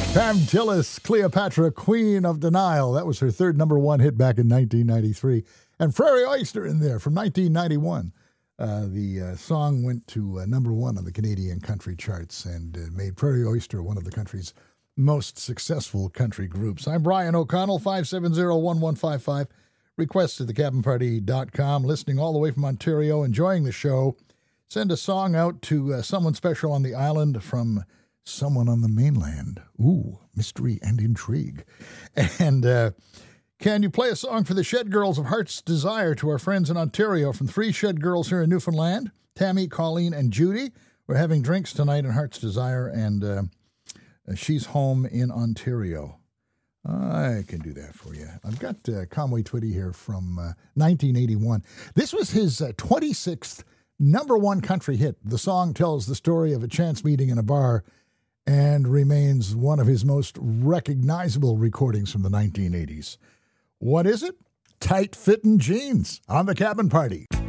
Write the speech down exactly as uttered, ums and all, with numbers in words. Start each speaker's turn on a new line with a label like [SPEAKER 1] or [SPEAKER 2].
[SPEAKER 1] Pam Tillis, Cleopatra, Queen of Denial. That was her third number one hit back in nineteen ninety-three. And Prairie Oyster in there from nineteen ninety-one. Uh, the uh, song went to uh, number one on the Canadian country charts and uh, made Prairie Oyster one of the country's most successful country groups. I'm Brian O'Connell, five seven zero, one one five five. Requests at the cabin party dot com. Listening all the way from Ontario, enjoying the show. Send a song out to uh, someone special on the island from someone on the mainland. Ooh, mystery and intrigue. And uh, can you play a song for the Shed Girls of Heart's Desire to our friends in Ontario from three Shed Girls here in Newfoundland? Tammy, Colleen, and Judy. We're having drinks tonight in Heart's Desire, and uh, she's home in Ontario. I can do that for you. I've got uh, Conway Twitty here from uh, nineteen eighty-one. This was his uh, twenty-sixth number one country hit. The song tells the story of a chance meeting in a bar and remains one of his most recognizable recordings from the nineteen eighties. What is it? Tight Fittin' Jeans on the Cabin Party.